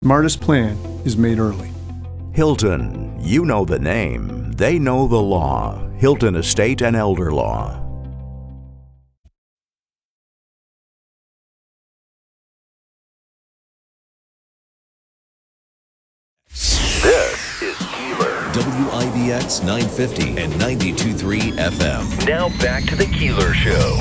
Smartest plan is made early. Hilton, you know the name, they know the law. Hilton Estate and Elder Law. This is Keeler. WIBX 950 and 92.3 FM. Now back to the Keeler Show.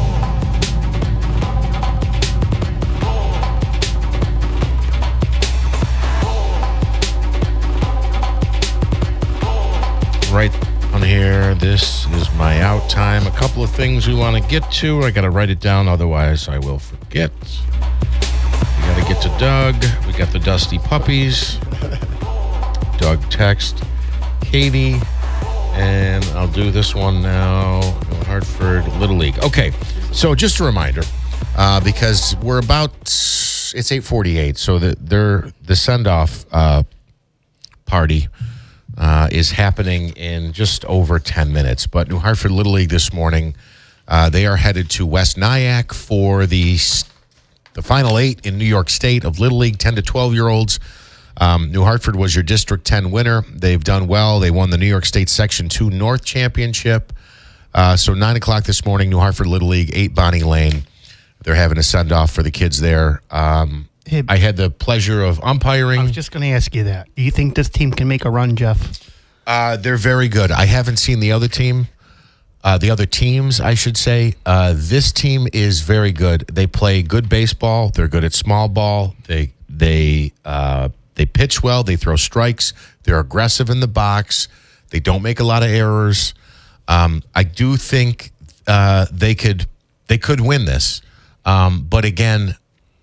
Right on here, this is my out time. A couple of things we want to get to. I got to write it down, otherwise I will forget. We got to get to Doug. We got the Dusty Puppies. Doug text Katie, and I'll do this one now. Hartford Little League. Okay, so just a reminder, because we're about, it's 8:48, so the send-off party is happening in just over 10 minutes. But New Hartford Little League this morning, they are headed to West Nyack for the Final 8 in New York State of Little League 10 to 12-year-olds. New Hartford was your District 10 winner. They've done well. They won the New York State Section 2 North Championship. So 9 o'clock this morning, New Hartford Little League, 8 Bonnie Lane. They're having a send-off for the kids there. I had the pleasure of umpiring. I was just going to ask you that. Do you think this team can make a run, Jeff? They're very good. I haven't seen the other team. The other teams, I should say. This team is very good. They play good baseball. They're good at small ball. They pitch well. They throw strikes. They're aggressive in the box. They don't make a lot of errors. I do think they could win this. But again,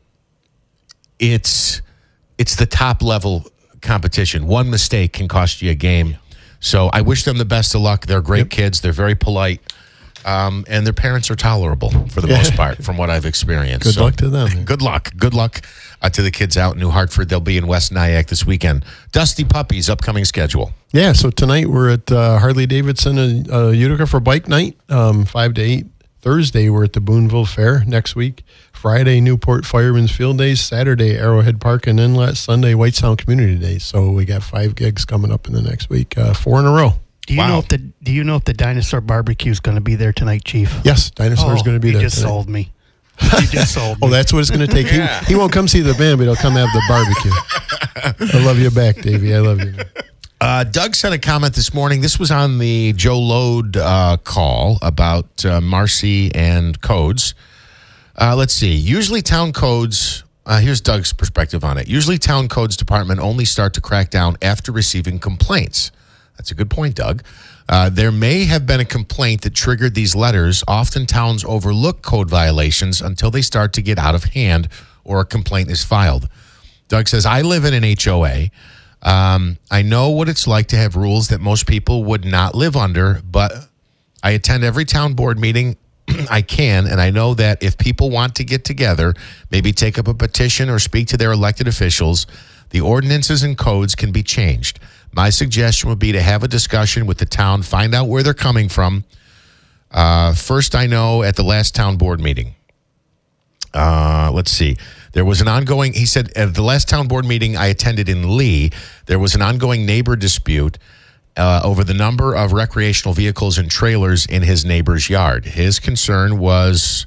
it's the top level competition. One mistake can cost you a game. So I wish them the best of luck. They're great kids. They're very polite. And their parents are tolerable for the most part, from what I've experienced. Good luck to them. Good luck. Good luck to the kids out in New Hartford. They'll be in West Nyack this weekend. Dusty Puppies, upcoming schedule. Yeah, so tonight we're at Harley-Davidson in Utica for bike night, 5 to 8. Thursday, we're at the Boonville Fair next week. Friday, Newport Fireman's Field Days. Saturday, Arrowhead Park and Inlet. Sunday, White Sound Community Days. So we got 5 gigs coming up in the next week, 4 in a row. Do you know if the Dinosaur Barbecue is going to be there tonight, Chief? Yes, Dinosaur's going to be there. You just sold me. You just sold me. Oh, that's what it's going to take. Yeah. He won't come see the band, but he'll come have the barbecue. I love you back, Davey. I love you. Doug sent a comment this morning. This was on the Joe Lode call about Marcy and codes. Let's see. Usually town codes, here's Doug's perspective on it. Usually town codes department only start to crack down after receiving complaints. That's a good point, Doug. There may have been a complaint that triggered these letters. Often towns overlook code violations until they start to get out of hand or a complaint is filed. Doug says, I live in an HOA. I know what it's like to have rules that most people would not live under, but I attend every town board meeting I can, and I know that if people want to get together, maybe take up a petition or speak to their elected officials, the ordinances and codes can be changed. My suggestion would be to have a discussion with the town, find out where they're coming from. First, I know at the last town board meeting, let's see. There was an ongoing, he said, at the last town board meeting I attended in Lee, there was an ongoing neighbor dispute over the number of recreational vehicles and trailers in his neighbor's yard. His concern was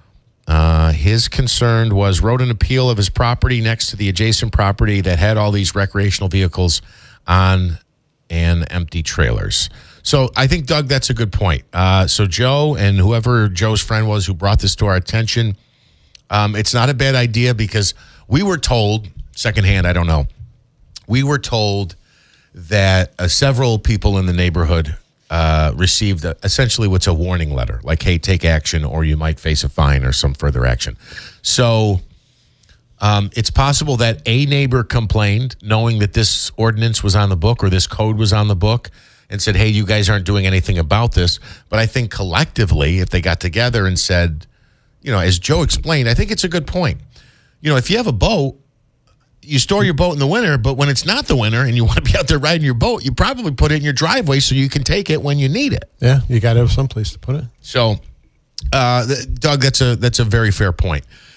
wrote an appeal of his property next to the adjacent property that had all these recreational vehicles on and empty trailers. So I think, Doug, that's a good point. So Joe and whoever Joe's friend was who brought this to our attention, it's not a bad idea because we were told, secondhand, I don't know, we were told that several people in the neighborhood received essentially what's a warning letter, like, hey, take action or you might face a fine or some further action. So it's possible that a neighbor complained knowing that this ordinance was on the book or this code was on the book and said, hey, you guys aren't doing anything about this. But I think collectively, if they got together and said, you know, as Joe explained, I think it's a good point. You know, if you have a boat, you store your boat in the winter, but when it's not the winter and you want to be out there riding your boat, you probably put it in your driveway so you can take it when you need it. Yeah, you got to have some place to put it. So, Doug, that's a very fair point.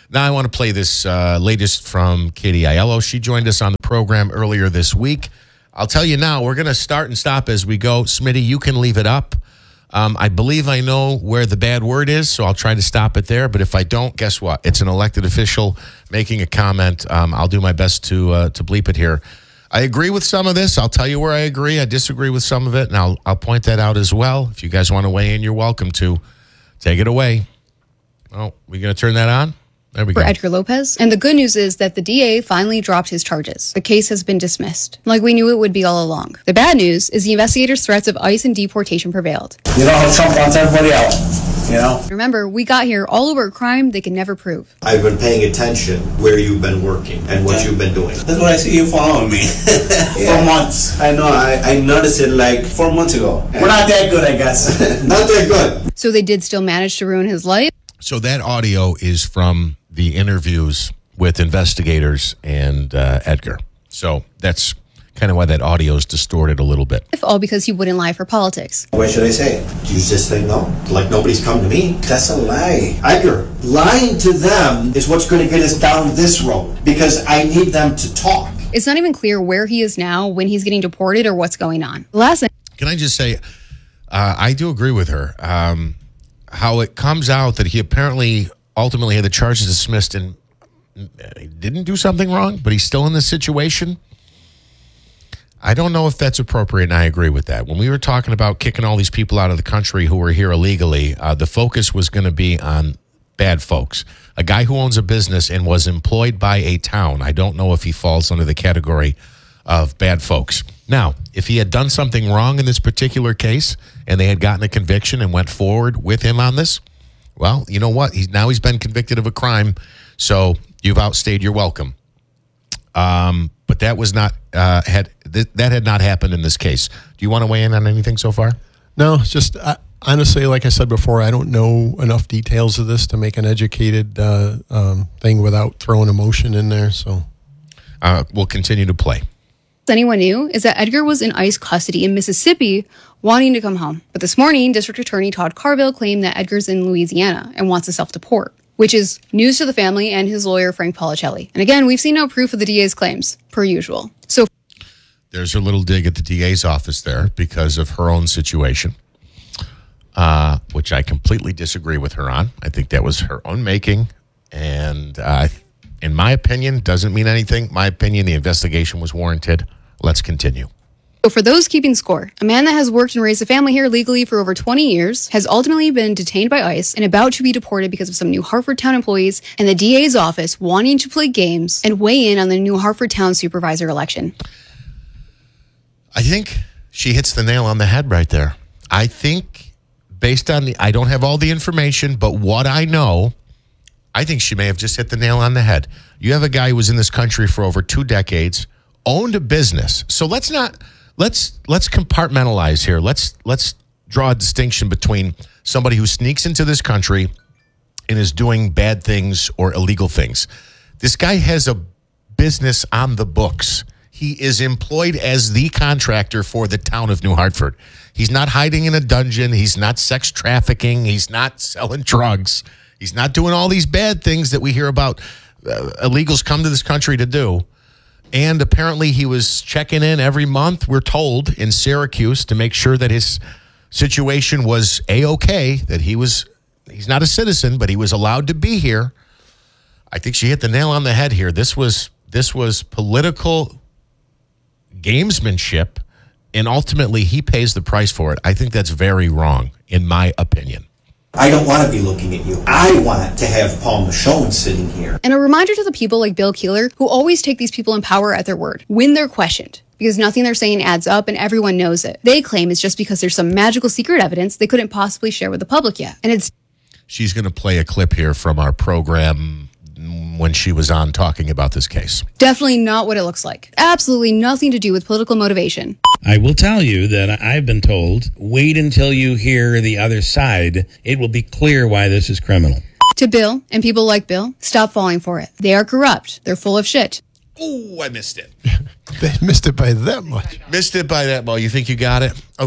Now I want to play this latest from Katie Aiello. She joined us on the program earlier this week. I'll tell you now, we're going to start and stop as we go. Smitty, you can leave it up. I believe I know where the bad word is, so I'll try to stop it there. But if I don't, guess what? It's an elected official making a comment. I'll do my best to bleep it here. I agree with some of this. I'll tell you where I agree. I disagree with some of it, and I'll point that out as well. If you guys want to weigh in, you're welcome to. Take it away. Oh, we going to turn that on? There we go. For Edgar Lopez. And the good news is that the DA finally dropped his charges. The case has been dismissed, like we knew it would be all along. The bad news is the investigators' threats of ICE and deportation prevailed. You know how Trump wants everybody out, you know? Remember, we got here all over a crime they can never prove. I've been paying attention where you've been working and what you've been doing. That's what I see you following me for months. I know, I noticed it like 4 months ago. We're not that good, I guess. Not that good. So they did still manage to ruin his life. So that audio is from the interviews with investigators and Edgar. So that's kind of why that audio is distorted a little bit. All because he wouldn't lie for politics. What should I say? Use this thing though? Like nobody's come to me? That's a lie. Edgar, lying to them is what's going to get us down this road because I need them to talk. It's not even clear where he is now, when he's getting deported, or what's going on. The last thing. Can I just say, I do agree with her. How it comes out that he apparently ultimately had the charges dismissed and he didn't do something wrong, but he's still in this situation. I don't know if that's appropriate, and I agree with that. When we were talking about kicking all these people out of the country who were here illegally, the focus was going to be on bad folks. A guy who owns a business and was employed by a town, I don't know if he falls under the category of bad folks. Now, if he had done something wrong in this particular case and they had gotten a conviction and went forward with him on this, well, you know what? He's been convicted of a crime, so you've outstayed your welcome. But that was not that had not happened in this case. Do you want to weigh in on anything so far? No, it's just honestly, like I said before, I don't know enough details of this to make an educated thing without throwing emotion in there. So we'll continue to play. Anyone knew is that Edgar was in ICE custody in Mississippi wanting to come home. But this morning, District Attorney Todd Carville claimed that Edgar's in Louisiana and wants to self-deport, which is news to the family and his lawyer, Frank Policelli. And again, we've seen no proof of the DA's claims, per usual. So there's her little dig at the DA's office there because of her own situation, which I completely disagree with her on. I think that was her own making. And in my opinion, doesn't mean anything. My opinion, the investigation was warranted. Let's continue. So for those keeping score, a man that has worked and raised a family here legally for over 20 years has ultimately been detained by ICE and about to be deported because of some new Hartford Town employees and the DA's office wanting to play games and weigh in on the new Hartford Town supervisor election. I think she hits the nail on the head right there. I think based on I don't have all the information, but what I know, I think she may have just hit the nail on the head. You have a guy who was in this country for over 2 decades, owned a business. So let's compartmentalize here. Let's draw a distinction between somebody who sneaks into this country and is doing bad things or illegal things. This guy has a business on the books. He is employed as the contractor for the town of New Hartford. He's not hiding in a dungeon. He's not sex trafficking. He's not selling drugs. He's not doing all these bad things that we hear about illegals come to this country to do. And apparently he was checking in every month, we're told, in Syracuse to make sure that his situation was A-okay, that he's not a citizen, but he was allowed to be here. I think she hit the nail on the head here. This was political gamesmanship, and ultimately he pays the price for it. I think that's very wrong, in my opinion. I don't want to be looking at you. I want to have Paul Michonne sitting here. And a reminder to the people like Bill Keeler, who always take these people in power at their word when they're questioned, because nothing they're saying adds up and everyone knows it. They claim it's just because there's some magical secret evidence they couldn't possibly share with the public yet. And she's going to play a clip here from our program when she was on talking about this case. Definitely not what it looks like. Absolutely nothing to do with political motivation. I will tell you that I've been told, wait until you hear the other side. It will be clear why this is criminal. To Bill and people like Bill, stop falling for it. They are corrupt. They're full of shit. Oh, I missed it. They missed it by that much. Missed it by that much. You think you got it? Okay.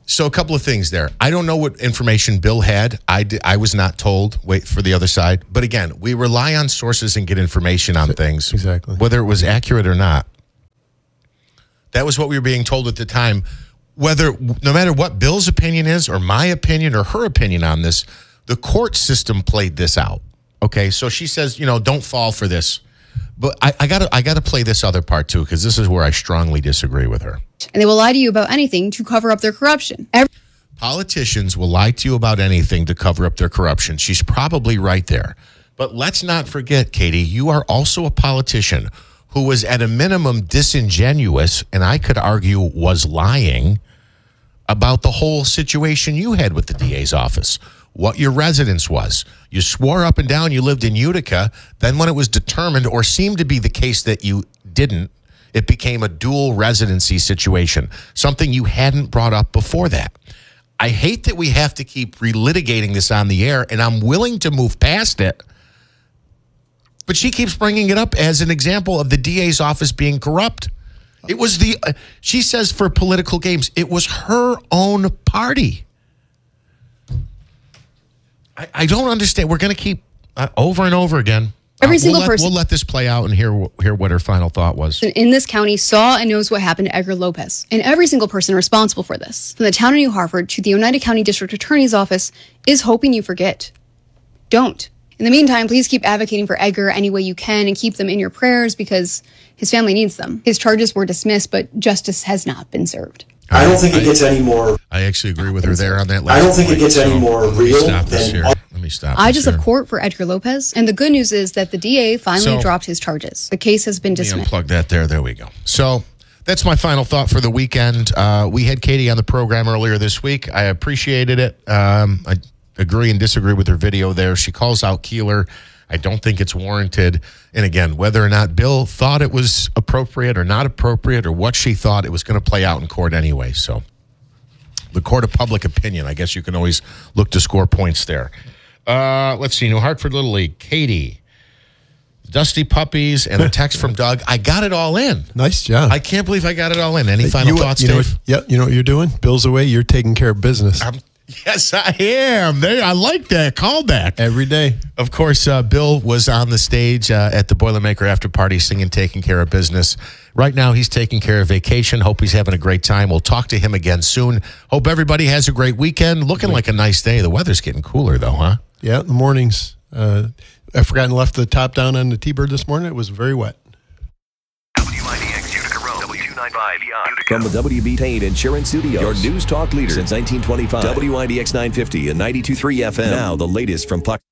So a couple of things there. I don't know what information Bill had. I was not told. Wait for the other side. But again, we rely on sources and get information on things. Exactly. Whether it was accurate or not. That was what we were being told at the time. No matter what Bill's opinion is or my opinion or her opinion on this, the court system played this out. Okay, so she says, don't fall for this. But I gotta play this other part too, because this is where I strongly disagree with her. And they will lie to you about anything to cover up their corruption. Politicians will lie to you about anything to cover up their corruption. She's probably right there. But let's not forget, Katie, you are also a politician who was at a minimum disingenuous, and I could argue was lying about the whole situation you had with the DA's office, what your residence was. You swore up and down you lived in Utica. Then when it was determined or seemed to be the case that you didn't, it became a dual residency situation, something you hadn't brought up before that. I hate that we have to keep relitigating this on the air, and I'm willing to move past it. But she keeps bringing it up as an example of the DA's office being corrupt. It was she says for political games, it was her own party. I don't understand. We're going to keep over and over again. Every single person. We'll let this play out and hear what her final thought was. In this county saw and knows what happened to Edgar Lopez. And every single person responsible for this, from the town of New Hartford to the Oneida County District Attorney's Office, is hoping you forget. Don't. In the meantime, please keep advocating for Edgar any way you can and keep them in your prayers because his family needs them. His charges were dismissed, but justice has not been served. I don't think it gets any more. I actually agree with her there on that last I don't think point, it gets any more real Let than. me stop. I just have court for Edgar Lopez, and the good news is that the DA finally dropped his charges. The case has been dismissed. Unplug that there. There we go. So that's my final thought for the weekend. We had Katie on the program earlier this week. I appreciated it. I agree and disagree with her video there. She calls out Keeler. I don't think it's warranted. And again, whether or not Bill thought it was appropriate or not appropriate or what she thought, it was going to play out in court anyway. So the court of public opinion, I guess you can always look to score points there. Let's see, New Hartford Little League, Katie, Dusty Puppies, and a text from Doug. I got it all in. Nice job. I can't believe I got it all in. Any final thoughts, Dave? You know what you're doing? Bill's away. You're taking care of business. Yes, I am. I like that callback. Every day. Of course, Bill was on the stage at the Boilermaker after party singing Taking Care of Business. Right now, he's taking care of vacation. Hope he's having a great time. We'll talk to him again soon. Hope everybody has a great weekend. Looking like a nice day. The weather's getting cooler, though, huh? Yeah, in the mornings. I forgot and left the top down on the T-Bird this morning. It was very wet. WIDX Utica Road, W295 Utica. From the WB Payne Insurance Studios, your news talk leader since 1925. WIDX 950 and 92.3 FM. Now the latest from Puck.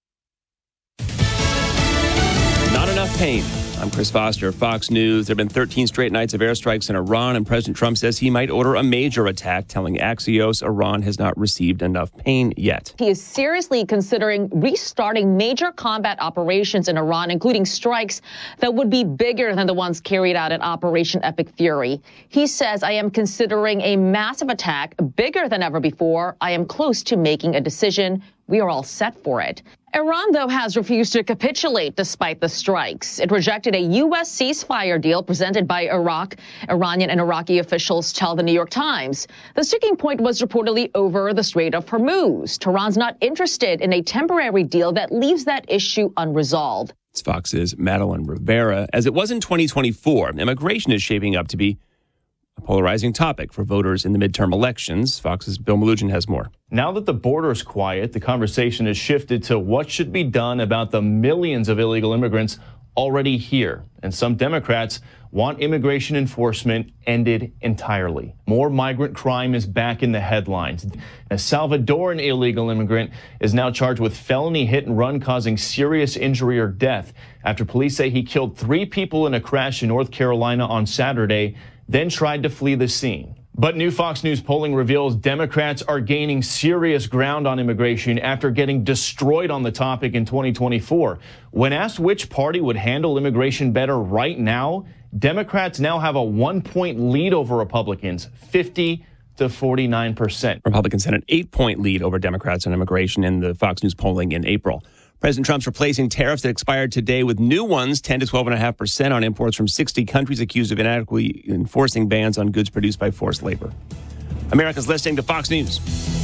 Not enough pain. I'm Chris Foster, Fox News. There have been 13 straight nights of airstrikes in Iran, and President Trump says he might order a major attack, telling Axios Iran has not received enough pain yet. He is seriously considering restarting major combat operations in Iran, including strikes that would be bigger than the ones carried out in Operation Epic Fury. He says, I am considering a massive attack, bigger than ever before. I am close to making a decision. We are all set for it. Iran, though, has refused to capitulate despite the strikes. It rejected a U.S. ceasefire deal presented by Iraq. Iranian and Iraqi officials tell the New York Times. The sticking point was reportedly over the Strait of Hormuz. Tehran's not interested in a temporary deal that leaves that issue unresolved. It's Fox's Madeline Rivera. As it was in 2024, immigration is shaping up to be a polarizing topic for voters in the midterm elections. Fox's Bill Malugin has more. Now that the border is quiet, the conversation has shifted to what should be done about the millions of illegal immigrants already here. And some Democrats want immigration enforcement ended entirely. More migrant crime is back in the headlines. A Salvadoran illegal immigrant is now charged with felony hit and run causing serious injury or death after police say he killed 3 people in a crash in North Carolina on Saturday, then tried to flee the scene. But new Fox News polling reveals Democrats are gaining serious ground on immigration after getting destroyed on the topic in 2024. When asked which party would handle immigration better right now, Democrats now have a 1-point lead over Republicans, 50 to 49%. Republicans had an 8-point lead over Democrats on immigration in the Fox News polling in April. President Trump's replacing tariffs that expired today with new ones, 10 to 12.5% on imports from 60 countries accused of inadequately enforcing bans on goods produced by forced labor. America's listening to Fox News.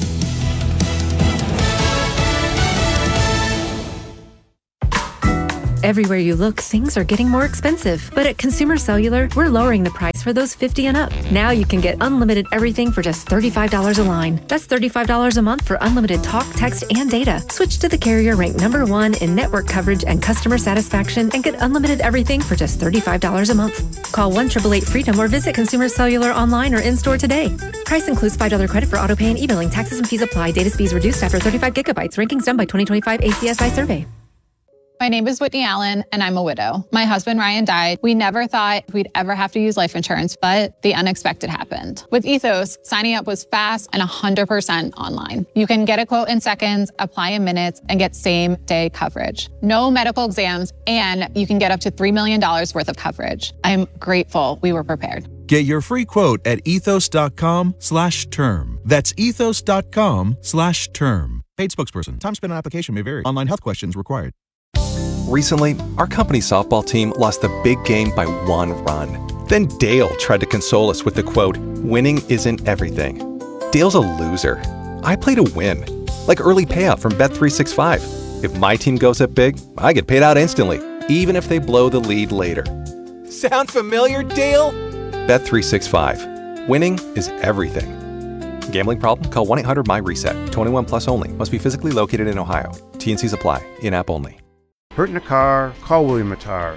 Everywhere you look, things are getting more expensive. But at Consumer Cellular, we're lowering the price for those 50 and up. Now you can get unlimited everything for just $35 a line. That's $35 a month for unlimited talk, text, and data. Switch to the carrier ranked #1 in network coverage and customer satisfaction and get unlimited everything for just $35 a month. Call 1-888-FREEDOM or visit Consumer Cellular online or in-store today. Price includes $5 credit for auto pay and e-billing. Taxes and fees apply. Data speeds reduced after 35 gigabytes. Rankings done by 2025 ACSI survey. My name is Whitney Allen, and I'm a widow. My husband, Ryan, died. We never thought we'd ever have to use life insurance, but the unexpected happened. With Ethos, signing up was fast and 100% online. You can get a quote in seconds, apply in minutes, and get same-day coverage. No medical exams, and you can get up to $3 million worth of coverage. I'm grateful we were prepared. Get your free quote at ethos.com/term. That's ethos.com/term. Paid spokesperson. Time spent on application may vary. Online health questions required. Recently, our company softball team lost the big game by 1 run. Then Dale tried to console us with the quote, "Winning isn't everything." Dale's a loser. I play to win. Like early payout from Bet365. If my team goes up big, I get paid out instantly, even if they blow the lead later. Sound familiar, Dale? Bet365. Winning is everything. Gambling problem? Call 1-800-MY-RESET. 21 plus only. Must be physically located in Ohio. T&Cs apply. In-app only. Hurt in a car? Call William Mattar.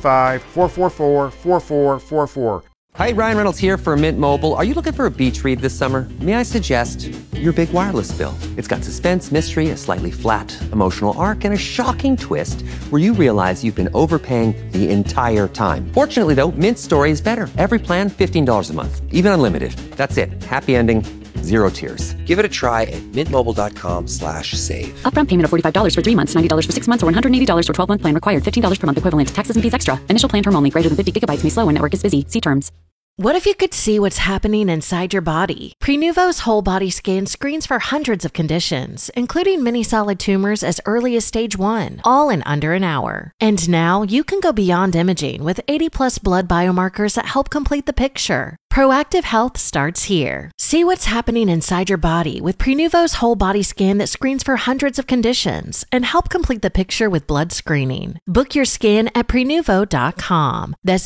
315-444-4444. Hi, Ryan Reynolds here for Mint Mobile. Are you looking for a beach read this summer? May I suggest your big wireless bill? It's got suspense, mystery, a slightly flat emotional arc, and a shocking twist where you realize you've been overpaying the entire time. Fortunately, though, Mint's story is better. Every plan, $15 a month. Even unlimited. That's it. Happy ending. Zero tears. Give it a try at mintmobile.com/save. Upfront payment of $45 for 3 months, $90 for 6 months, or $180 for 12-month plan required. $15 per month equivalent. Taxes and fees extra. Initial plan term only. Greater than 50 gigabytes may slow when network is busy. See terms. What if you could see what's happening inside your body? Prenuvo's whole body scan screens for hundreds of conditions, including many solid tumors as early as stage 1, all in under an hour. And now you can go beyond imaging with 80+ blood biomarkers that help complete the picture. Proactive health starts here. See what's happening inside your body with Prenuvo's whole body scan that screens for hundreds of conditions and help complete the picture with blood screening. Book your scan at Prenuvo.com. That's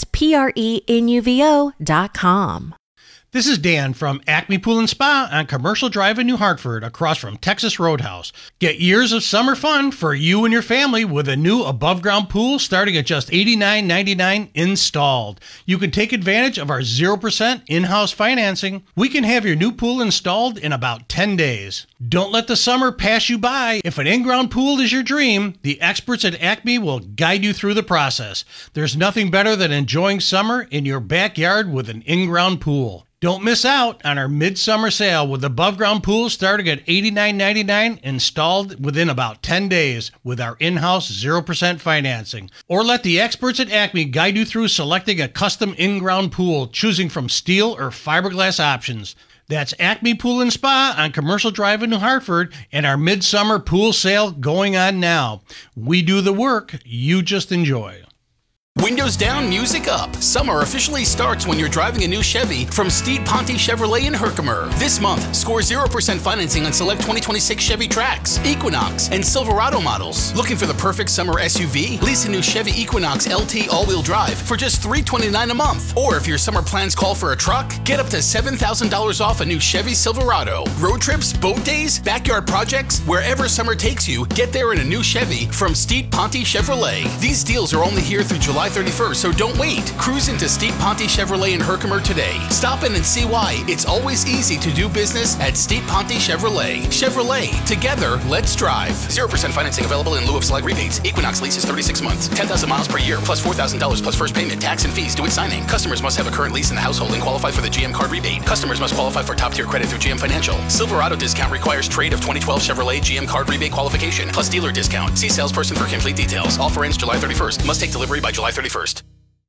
Prenuvo.com. This is Dan from Acme Pool and Spa on Commercial Drive in New Hartford, across from Texas Roadhouse. Get years of summer fun for you and your family with a new above-ground pool starting at just $89.99 installed. You can take advantage of our 0% in-house financing. We can have your new pool installed in about 10 days. Don't let the summer pass you by. If an in-ground pool is your dream, the experts at Acme will guide you through the process. There's nothing better than enjoying summer in your backyard with an in-ground pool. Don't miss out on our midsummer sale with above-ground pools starting at $89.99 installed within about 10 days with our in-house 0% financing. Or let the experts at Acme guide you through selecting a custom in-ground pool, choosing from steel or fiberglass options. That's Acme Pool and Spa on Commercial Drive in New Hartford and our midsummer pool sale going on now. We do the work, you just enjoy. Windows down, music up. Summer officially starts when you're driving a new Chevy from Steed Ponte Chevrolet in Herkimer. This month, score 0% financing on select 2026 Chevy Trax, Equinox, and Silverado models. Looking for the perfect summer SUV? Lease a new Chevy Equinox LT all-wheel drive for just $329 a month. Or if your summer plans call for a truck, get up to $7,000 off a new Chevy Silverado. Road trips, boat days, backyard projects, wherever summer takes you, get there in a new Chevy from Steed Ponte Chevrolet. These deals are only here through July 31st, so don't wait. Cruise into Steed Ponte Chevrolet in Herkimer today. Stop in and see why it's always easy to do business at Steed Ponte Chevrolet. Chevrolet, together, let's drive. 0% financing available in lieu of select rebates. Equinox leases 36 months, 10,000 miles per year, plus $4,000 plus first payment, tax and fees due at signing. Customers must have a current lease in the household and qualify for the GM card rebate. Customers must qualify for top-tier credit through GM Financial. Silverado discount requires trade of 2012 Chevrolet GM card rebate qualification, plus dealer discount. See salesperson for complete details. Offer ends July 31st. Must take delivery by July 31st.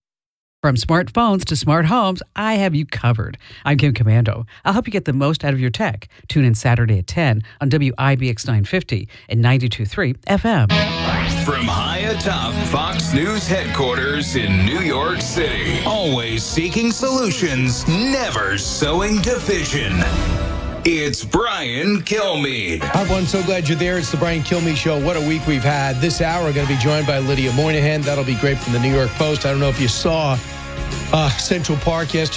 From smartphones to smart homes, I have you covered. I'm Kim Commando. I'll help you get the most out of your tech. Tune in Saturday at 10 on WIBX 950 and 92.3 FM. From high atop Fox News headquarters in New York City, always seeking solutions, never sowing division. it's Brian Kilmeade. Hi, everyone. So glad you're there. It's the Brian Kilmeade Show. What a week we've had. This hour, we're going to be joined by Lydia Moynihan. That'll be great from the New York Post. I don't know if you saw Central Park yesterday.